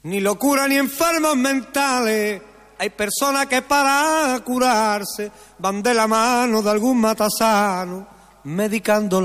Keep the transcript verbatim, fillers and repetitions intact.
Ni locura ni enfermos mentales. Hay personas que para curarse van de la mano de algún matasano, medicando